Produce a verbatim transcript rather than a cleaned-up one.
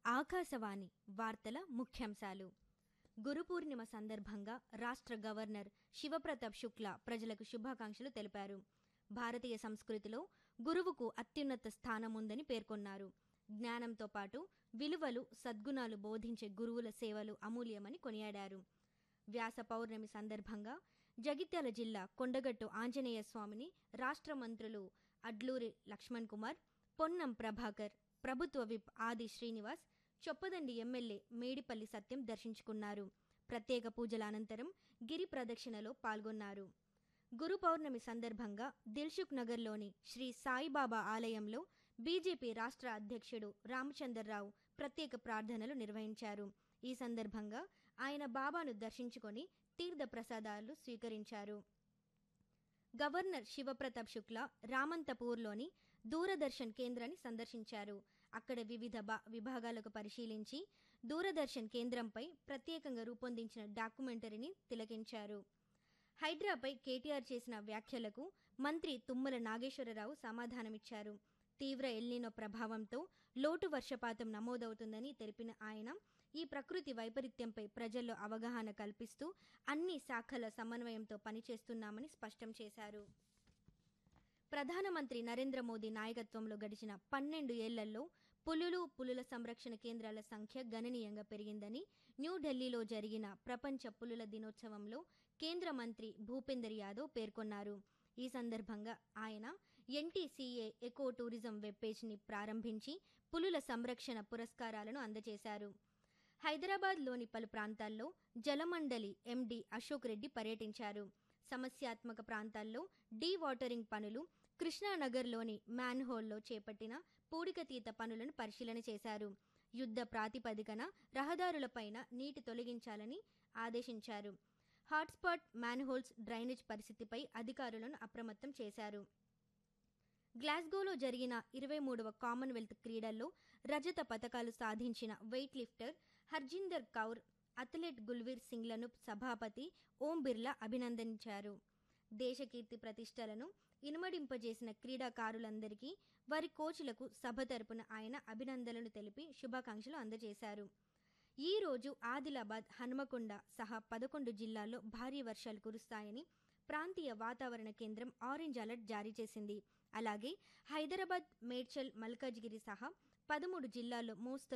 ఆకాశవాణి వార్తల ముఖ్యాంశాలు. గురు పూర్ణిమ సందర్భంగా రాష్ట్ర గవర్నర్ శివప్రతాప్ శుక్లా ప్రజలకు శుభాకాంక్షలు తెలిపారు. భారతీయ సంస్కృతిలో గురువుకు అత్యున్నత స్థానం ఉందని పేర్కొన్నారు. జ్ఞానంతో పాటు విలువలు, సద్గుణాలు బోధించే గురువుల సేవలు అమూల్యమని కొనియాడారు. వ్యాస పౌర్ణమి సందర్భంగా జగిత్యాల జిల్లా కొండగట్టు ఆంజనేయ స్వామిని రాష్ట్ర మంత్రులు అడ్లూరి లక్ష్మణ్ కుమార్, పొన్నం ప్రభాకర్, ప్రభుత్వ విప్ ఆది శ్రీనివాస్, చొప్పదండి ఎమ్మెల్యే మేడిపల్లి సత్యం దర్శించుకున్నారు. ప్రత్యేక పూజల అనంతరం గిరి ప్రదక్షిణలో పాల్గొన్నారు. గురు పౌర్ణమి సందర్భంగా దిల్సుఖ్ నగర్లోని శ్రీ సాయిబాబా ఆలయంలో బీజేపీ రాష్ట్ర అధ్యక్షుడు రామచంద్రరావు ప్రత్యేక ప్రార్థనలు నిర్వహించారు. ఈ సందర్భంగా ఆయన బాబాను దర్శించుకొని తీర్థ ప్రసాదాలు స్వీకరించారు. గవర్నర్ శివప్రతాప్ శుక్లా రామంతపూర్లోని దూరదర్శన్ కేంద్రాన్ని సందర్శించారు. అక్కడ వివిధ విభాగాలకు పరిశీలించి దూరదర్శన్ కేంద్రంపై ప్రత్యేకంగా రూపొందించిన డాక్యుమెంటరీని తిలకించారు. హైడ్రాపై కేటీఆర్ చేసిన వ్యాఖ్యలకు మంత్రి తుమ్మల నాగేశ్వరరావు సమాధానమిచ్చారు. తీవ్ర ఎల్నినో ప్రభావంతో లోటు వర్షపాతం నమోదవుతుందని తెలిపిన ఆయన ఈ ప్రకృతి వైపరీత్యంపై ప్రజల్లో అవగాహన కల్పిస్తూ అన్ని శాఖల సమన్వయంతో పనిచేస్తున్నామని స్పష్టం చేశారు. ప్రధానమంత్రి నరేంద్ర మోదీ నాయకత్వంలో గడిచిన పన్నెండు ఏళ్లలో పులులు, పులుల సంరక్షణ కేంద్రాల సంఖ్య గణనీయంగా పెరిగిందని న్యూఢిల్లీలో జరిగిన ప్రపంచ పులుల దినోత్సవంలో కేంద్ర మంత్రి భూపేందర్ యాదవ్ పేర్కొన్నారు. ఈ సందర్భంగా ఆయన ఎన్టీసీఏ ఎకో టూరిజం వెబ్ పేజ్ని ప్రారంభించి పులుల సంరక్షణ పురస్కారాలను అందజేశారు. హైదరాబాద్లోని పలు ప్రాంతాల్లో జలమండలి ఎండీ అశోక్ రెడ్డి పర్యటించారు. సమస్యాత్మక ప్రాంతాల్లో డీ వాటరింగ్ పనులు, కృష్ణానగర్లోని మ్యాన్హోల్లో చేపట్టిన పూడికతీత పనులను పరిశీలన చేశారు. యుద్ధ ప్రాతిపదికన రహదారులపైన నీటి తొలగించాలని ఆదేశించారు. హాట్స్పాట్ మ్యాన్హోల్స్ డ్రైనేజ్ పరిస్థితిపై అధికారులను అప్రమత్తం చేశారు. గ్లాస్గోలో జరిగిన ఇరవై మూడవ కామన్వెల్త్ క్రీడల్లో రజత పతకాలు సాధించిన weight lifter Harjinder Kaur, athlete Gulveer సింగ్లను సభాపతి ఓం బిర్లా అభినందించారు. దేశకీర్తి ప్రతిష్టలను ఇనుమడింపజేసిన క్రీడాకారులందరికీ, వారి కోచ్లకు సభ తరపున ఆయన అభినందనలు తెలిపి శుభాకాంక్షలు అందజేశారు. ఈ రోజు ఆదిలాబాద్, హన్మకొండ సహా పదకొండు జిల్లాల్లో భారీ వర్షాలు కురుస్తాయని ప్రాంతీయ వాతావరణ కేంద్రం ఆరెంజ్ అలర్ట్ జారీ చేసింది. అలాగే హైదరాబాద్, మేడ్చల్, మల్కాజ్గిరి సహా పదమూడు జిల్లాల్లో మోస్తరు